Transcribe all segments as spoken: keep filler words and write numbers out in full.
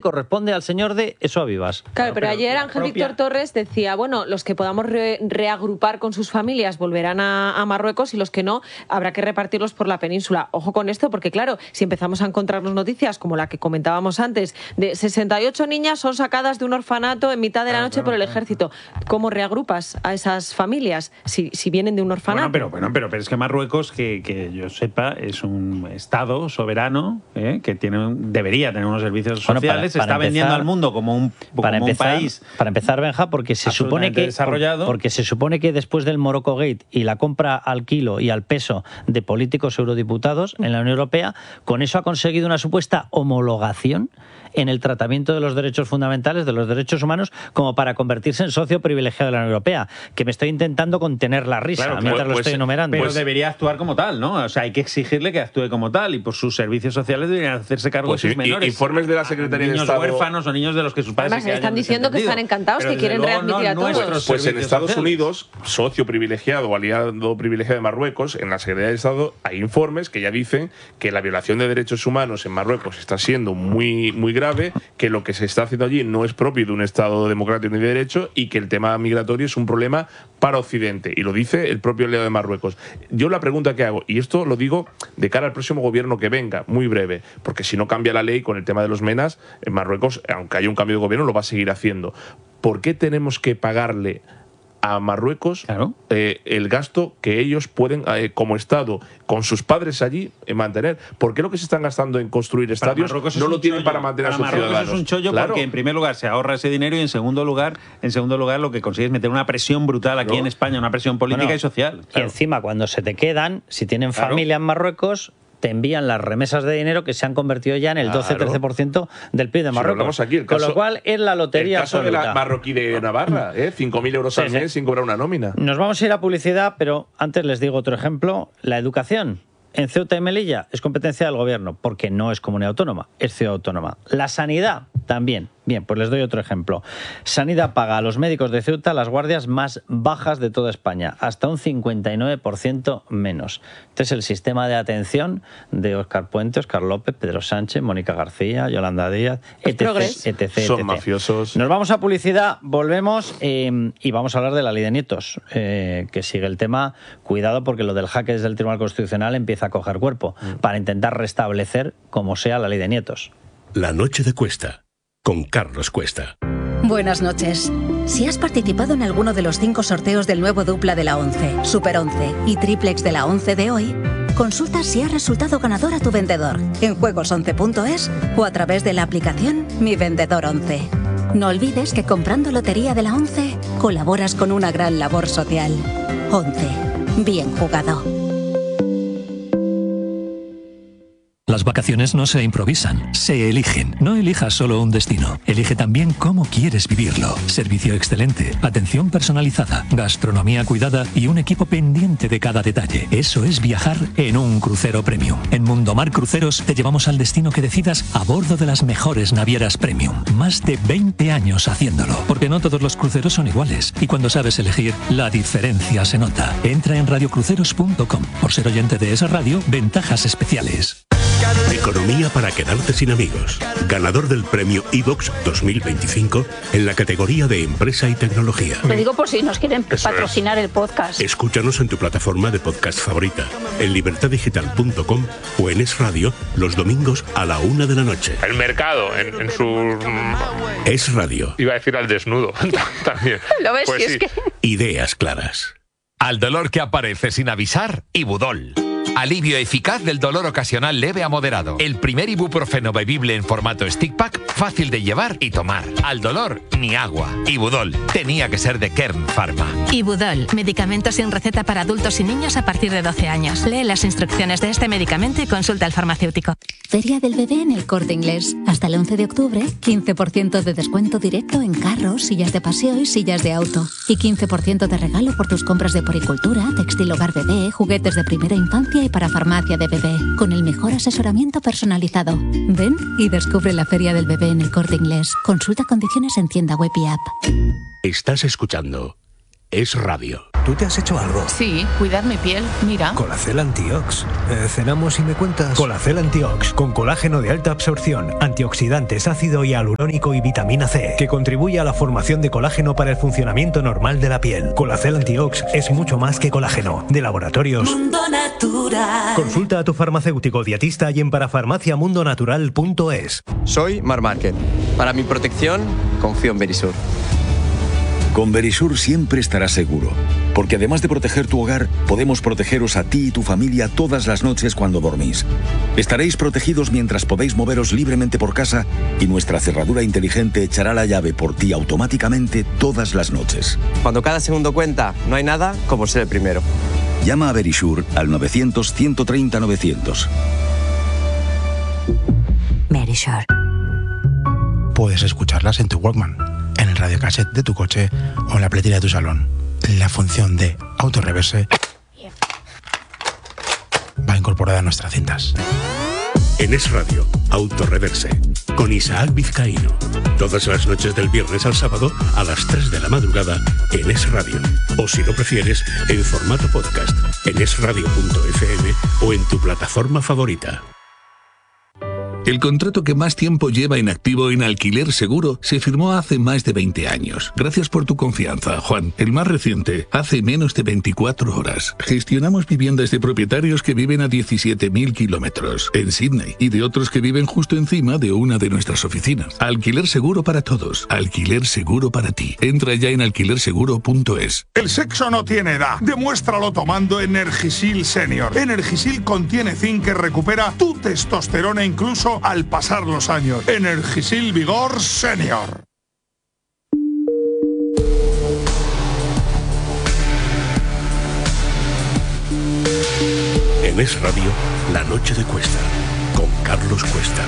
corresponde al señor de Eso Avivas. Claro, pero, pero ayer Ángel propia... Víctor Torres decía, bueno, los que podamos re reagrupar con sus familias volverán a, a Marruecos y los que no, habrá que repartirlos por la península. Ojo con esto, porque claro, si empezamos a encontrarnos noticias como la que comentábamos antes, de sesenta y ocho niñas son sacadas de un orfanato en mitad de la noche por el ejército. ¿Cómo reagrupas a esas familias si, si vienen de un orfanato? Bueno, pero, bueno, pero, pero es que Marruecos, que, que yo sepa, es un estado soberano eh, que tiene, debería tener unos servicios sociales, bueno, para, se está empezar, vendiendo al mundo como un, como para un empezar, país. Para empezar, Benja, porque se supone que desarrollado. porque se supone que después del Morocco Gate y la compra al kilo y al peso de políticos eurodiputados en la Unión Europea, con eso ha conseguido una supuesta homologación en el tratamiento de los derechos fundamentales, de los derechos humanos, como para convertirse en socio privilegiado de la Unión Europea, que me estoy intentando contener la risa claro, mientras pues, lo estoy enumerando. Pero pues, debería actuar como tal, ¿no? O sea, hay que exigirle que actúe como tal y por sus servicios sociales deberían hacerse cargo pues de sus sí, menores. Informes de la Secretaría niños de Estado... huérfanos o niños de los que sus padres Además, se están diciendo que están encantados, pero que quieren readmitir no, a todos. Pues en Estados sociales. Unidos, socio privilegiado o aliado privilegiado de Marruecos, en la Secretaría de Estado hay informes que ya dicen que la violación de derechos humanos en Marruecos está siendo muy, muy grave, que lo que se está haciendo allí no es propio de un Estado democrático ni de derecho y que el tema migratorio es un problema para Occidente. Y lo dice el propio aliado de Marruecos. Yo la pregunta que hago, y esto lo digo de cara al próximo gobierno que venga, muy breve, porque si no cambia la ley con el tema de los menas, en Marruecos, aunque haya un cambio de gobierno, lo va a seguir haciendo. ¿Por qué tenemos que pagarle a Marruecos claro. eh, el gasto que ellos pueden, eh, como Estado, con sus padres allí, eh, mantener? ¿Por qué lo que se están gastando en construir estadios no lo tienen chollo. para mantener para a sus Marruecos ciudadanos? Es un chollo claro. porque en primer lugar se ahorra ese dinero y en segundo lugar, en segundo lugar lo que consigue es meter una presión brutal aquí ¿no? en España, una presión política bueno, y social. Claro. Y encima cuando se te quedan, si tienen claro. familia en Marruecos, te envían las remesas de dinero que se han convertido ya en el doce a trece por ciento del P I B de Marruecos. Si aquí, el caso, con lo cual es la lotería el caso absoluta. de la marroquí de Navarra, ¿eh? cinco mil euros sí, al mes sí. sin cobrar una nómina. Nos vamos a ir a publicidad, pero antes les digo otro ejemplo. La educación en Ceuta y Melilla es competencia del gobierno, porque no es comunidad autónoma, es ciudad autónoma. La sanidad también. Bien, pues les doy otro ejemplo. Sanidad paga a los médicos de Ceuta las guardias más bajas de toda España, hasta un cincuenta y nueve por ciento menos. Este es el sistema de atención de Óscar Puente, Óscar López, Pedro Sánchez, Mónica García, Yolanda Díaz, etcétera, etcétera, etcétera. Son mafiosos. Nos vamos a publicidad, volvemos eh, y vamos a hablar de la ley de nietos, eh, que sigue el tema. Cuidado porque lo del jaque desde el Tribunal Constitucional empieza a coger cuerpo mm. para intentar restablecer como sea la ley de nietos. La noche de Cuesta, con Carlos Cuesta. Buenas noches. Si has participado en alguno de los cinco sorteos del nuevo dupla de la once, Super once y triplex de la once de hoy, consulta si has resultado ganador a tu vendedor en juegos once punto es o a través de la aplicación Mi Vendedor once. No olvides que comprando Lotería de la once colaboras con una gran labor social. once. Bien jugado. Las vacaciones no se improvisan, se eligen. No elijas solo un destino, elige también cómo quieres vivirlo. Servicio excelente, atención personalizada, gastronomía cuidada y un equipo pendiente de cada detalle. Eso es viajar en un crucero premium. En Mundomar Cruceros te llevamos al destino que decidas a bordo de las mejores navieras premium. Más de veinte años haciéndolo, porque no todos los cruceros son iguales. Y cuando sabes elegir, la diferencia se nota. Entra en radiocruceros punto com. Por ser oyente de esa radio, ventajas especiales. Economía para quedarte sin amigos. Ganador del premio iVox dos mil veinticinco en la categoría de Empresa y Tecnología. Lo digo por si nos quieren Eso patrocinar es. el podcast. Escúchanos en tu plataforma de podcast favorita, en libertad digital punto com o en Es Radio los domingos a la una de la noche. El mercado, en, en su... Es Radio. Iba a decir al desnudo también. ¿Lo ves? Pues si sí. es que... Ideas claras. Al dolor que aparece sin avisar, Ibudol. Alivio eficaz del dolor ocasional leve a moderado. El primer ibuprofeno bebible en formato stick pack, fácil de llevar y tomar. Al dolor, ni agua. Ibudol. Tenía que ser de Kern Pharma. Ibudol. Medicamento sin receta para adultos y niños a partir de doce años. Lee las instrucciones de este medicamento y consulta al farmacéutico. Feria del Bebé en El Corte Inglés. Hasta el once de octubre, quince por ciento de descuento directo en carros, sillas de paseo y sillas de auto. Y quince por ciento de regalo por tus compras de poricultura, textil hogar bebé, juguetes de primera infancia y para farmacia de bebé, con el mejor asesoramiento personalizado. Ven y descubre la Feria del Bebé en El Corte Inglés. Consulta condiciones en tienda web y app. Estás escuchando Es Radio. ¿tú te has hecho algo? Sí, cuidar mi piel, mira. Colacel Antiox. Eh, cenamos y me cuentas. Colacel Antiox, con colágeno de alta absorción, antioxidantes, ácido hialurónico y vitamina C, que contribuye a la formación de colágeno para el funcionamiento normal de la piel. Colacel Antiox es mucho más que colágeno. De Laboratorios Mundo Natural. Consulta a tu farmacéutico dietista y en parafarmaciamundonatural punto es. Soy Mar Márquez. Para mi protección, confío en Verisur. Con Verisur siempre estarás seguro, porque además de proteger tu hogar, podemos protegeros a ti y tu familia todas las noches cuando dormís. Estaréis protegidos mientras podéis moveros libremente por casa y nuestra cerradura inteligente echará la llave por ti automáticamente todas las noches. Cuando cada segundo cuenta, no hay nada como ser el primero. Llama a Verisur al novecientos, ciento treinta, novecientos. Verisur. Puedes escucharlas en tu Walkman, en el radiocassette de tu coche o en la pletera de tu salón. La función de autorreverse va incorporada a nuestras cintas. En Es Radio, Autorreverse, con Isaac Vizcaíno. Todas las noches del viernes al sábado a las tres de la madrugada en Es Radio. O si lo prefieres, en formato podcast, en es radio punto efe eme o en tu plataforma favorita. El contrato que más tiempo lleva inactivo en Alquiler Seguro se firmó hace más de veinte años. Gracias por tu confianza, Juan. El más reciente, hace menos de veinticuatro horas. Gestionamos viviendas de propietarios que viven a diecisiete mil kilómetros en Sydney y de otros que viven justo encima de una de nuestras oficinas. Alquiler Seguro para todos. Alquiler Seguro para ti. Entra ya en alquiler seguro punto es. El sexo no tiene edad. Demuéstralo tomando Energisil Senior. Energisil contiene zinc que recupera tu testosterona incluso al pasar los años. Energisil Vigor Senior. En Es Radio, La Noche de Cuesta, con Carlos Cuesta.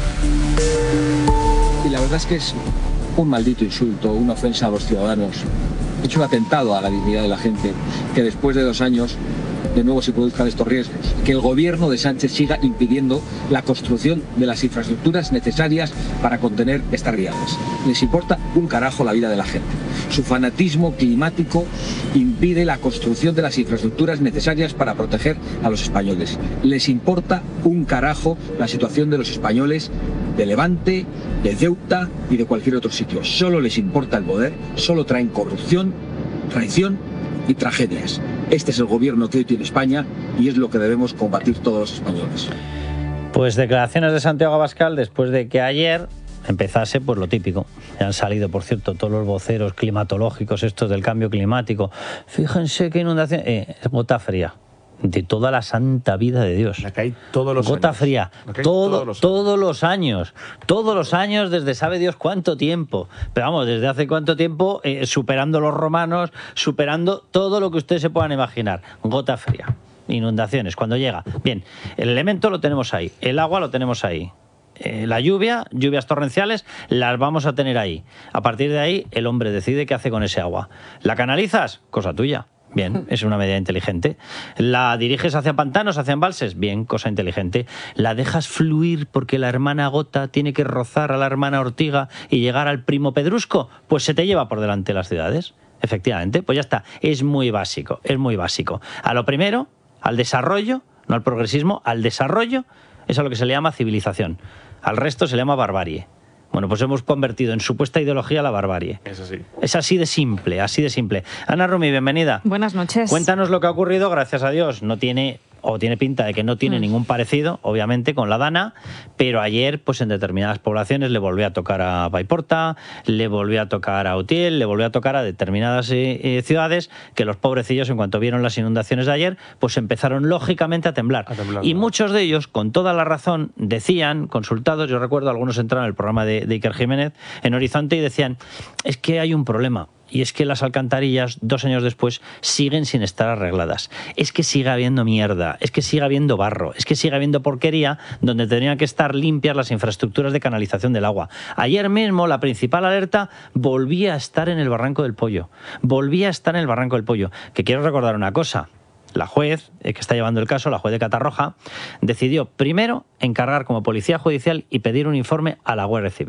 Y la verdad es que es un maldito insulto, una ofensa a los ciudadanos. Es un atentado a la dignidad de la gente, que después de dos años de nuevo se produzcan estos riesgos. Que el gobierno de Sánchez siga impidiendo la construcción de las infraestructuras necesarias para contener estas riadas. Les importa un carajo la vida de la gente. Su fanatismo climático impide la construcción de las infraestructuras necesarias para proteger a los españoles. Les importa un carajo la situación de los españoles de Levante, de Ceuta y de cualquier otro sitio. Solo les importa el poder, solo traen corrupción, traición y tragedias. Este es el gobierno que hoy tiene España y es lo que debemos combatir todos los españoles. Pues declaraciones de Santiago Abascal después de que ayer empezase pues lo típico. Ya han salido, por cierto, todos los voceros climatológicos estos del cambio climático. Fíjense qué inundación. Eh, es gota fría. De toda la santa vida de Dios. La que hay todos los Gota años. fría. Todo, todos, los todos los años. Todos los años desde sabe Dios cuánto tiempo. Pero vamos, desde hace cuánto tiempo, eh, superando los romanos, superando todo lo que ustedes se puedan imaginar. Gota fría. Inundaciones, cuando llega. Bien, el elemento lo tenemos ahí. El agua lo tenemos ahí. Eh, la lluvia, lluvias torrenciales, las vamos a tener ahí. A partir de ahí, el hombre decide qué hace con ese agua. ¿La canalizas? Cosa tuya. Bien, es una medida inteligente. ¿La diriges hacia pantanos, hacia embalses? Bien, cosa inteligente. ¿La dejas fluir porque la hermana Gota tiene que rozar a la hermana Ortiga y llegar al primo Pedrusco? Pues se te lleva por delante las ciudades. Efectivamente, pues ya está. Es muy básico, es muy básico. A lo primero, al desarrollo, no al progresismo, al desarrollo, es a lo que se le llama civilización. Al resto se le llama barbarie. Bueno, pues hemos convertido en supuesta ideología la barbarie. Es así. Es así de simple, así de simple. Ana Rumi, bienvenida. Buenas noches. Cuéntanos lo que ha ocurrido, gracias a Dios. No tiene, o tiene pinta de que no tiene mm. ningún parecido, obviamente, con la Dana, pero ayer, pues en determinadas poblaciones le volvió a tocar a Paiporta, le volvió a tocar a Utiel, le volvió a tocar a determinadas eh, eh, ciudades que los pobrecillos, en cuanto vieron las inundaciones de ayer, pues empezaron lógicamente a temblar. A temblar y ¿no? Muchos de ellos, con toda la razón, decían, consultados, yo recuerdo algunos entraron en el programa de, de Iker Jiménez en Horizonte y decían, es que hay un problema. Y es que las alcantarillas, dos años después, siguen sin estar arregladas. Es que sigue habiendo mierda, es que sigue habiendo barro, es que sigue habiendo porquería donde tendrían que estar limpias las infraestructuras de canalización del agua. Ayer mismo la principal alerta volvía a estar en el Barranco del Pollo. Volvía a estar en el Barranco del Pollo. Que quiero recordar una cosa. La juez, que está llevando el caso, la juez de Catarroja, decidió primero encargar como policía judicial y pedir un informe a la Guardia Civil.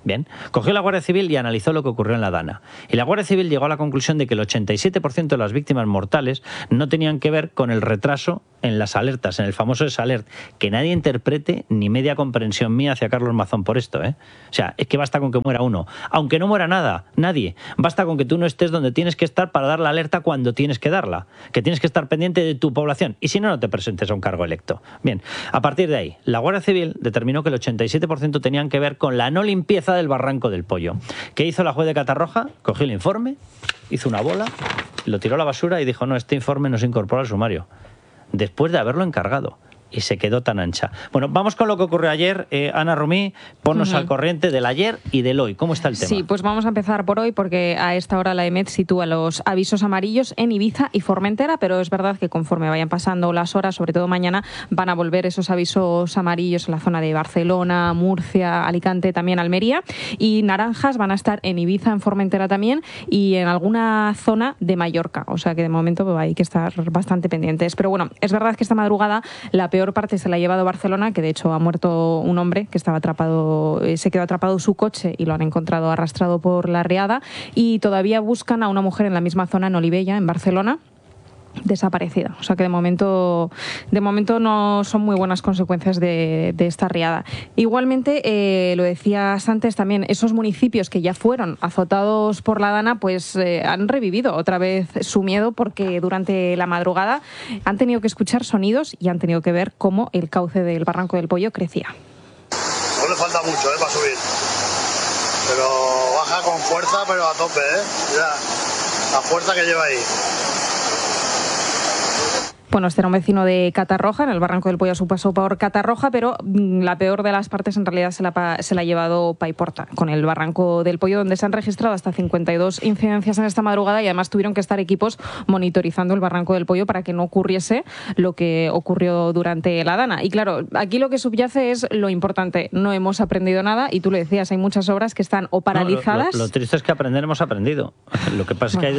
Bien, cogió la Guardia Civil y analizó lo que ocurrió en la Dana. Y la Guardia Civil llegó a la conclusión de que el ochenta y siete por ciento de las víctimas mortales no tenían que ver con el retraso en las alertas, en el famoso desalert. Que nadie interprete ni media comprensión mía hacia Carlos Mazón por esto, ¿eh? O sea, es que basta con que muera uno. Aunque no muera nada, nadie. Basta con que tú no estés donde tienes que estar para dar la alerta cuando tienes que darla. Que tienes que estar pendiente de tu población. Y si no, no te presentes a un cargo electo. Bien, a partir de ahí, la Guardia Civil determinó que el ochenta y siete por ciento tenían que ver con la no limpieza del Barranco del Pollo. ¿Qué hizo la juez de Catarroja? Cogió el informe, hizo una bola, lo tiró a la basura y dijo, no, este informe no se incorpora al sumario. Después de haberlo encargado. Y se quedó tan ancha. Bueno, vamos con lo que ocurrió ayer. Eh, Ana Rumí, ponnos uh-huh. al corriente del ayer y del hoy. ¿Cómo está el tema? Sí, pues vamos a empezar por hoy porque a esta hora la EMET sitúa los avisos amarillos en Ibiza y Formentera, pero es verdad que conforme vayan pasando las horas, sobre todo mañana, van a volver esos avisos amarillos en la zona de Barcelona, Murcia, Alicante, también Almería, y naranjas van a estar en Ibiza, en Formentera también y en alguna zona de Mallorca. O sea que de momento pues, hay que estar bastante pendientes. Pero bueno, es verdad que esta madrugada la peor parte se la ha llevado Barcelona, que de hecho ha muerto un hombre que estaba atrapado, se quedó atrapado su coche y lo han encontrado arrastrado por la riada, y todavía buscan a una mujer en la misma zona, en Olivella, en Barcelona, desaparecida. O sea que de momento de momento no son muy buenas consecuencias de, de esta riada. Igualmente, eh, lo decías antes también, esos municipios que ya fueron azotados por la Dana, pues eh, han revivido otra vez su miedo, porque durante la madrugada han tenido que escuchar sonidos y han tenido que ver cómo el cauce del Barranco del Pollo crecía. No le falta mucho eh, para subir, pero baja con fuerza, pero a tope, ¿eh? Mira la fuerza que lleva ahí. Bueno, este era un vecino de Catarroja, en el Barranco del Pollo a su paso por Catarroja, pero la peor de las partes en realidad se la, se la ha llevado Paiporta, con el Barranco del Pollo, donde se han registrado hasta cincuenta y dos incidencias en esta madrugada, y además tuvieron que estar equipos monitorizando el Barranco del Pollo para que no ocurriese lo que ocurrió durante la Dana. Y claro, aquí lo que subyace es lo importante, no hemos aprendido nada, y tú lo decías, hay muchas obras que están o paralizadas... No, lo, lo, lo triste es que aprender hemos aprendido. Lo que pasa es que hay